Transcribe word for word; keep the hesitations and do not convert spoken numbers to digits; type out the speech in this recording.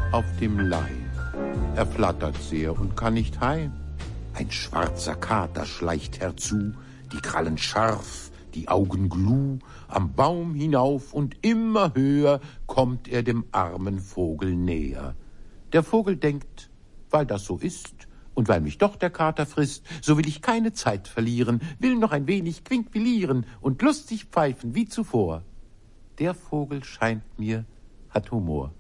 auf dem Leim. Er flattert sehr und kann nicht heim. Ein schwarzer Kater schleicht herzu, die Krallen scharf, die Augen gluh, am Baum hinauf und immer höher kommt er dem armen Vogel näher. Der Vogel denkt, weil das so ist und weil mich doch der Kater frisst, so will ich keine Zeit verlieren, will noch ein wenig quinkvilieren und lustig pfeifen wie zuvor. Der Vogel scheint mir, hat Humor.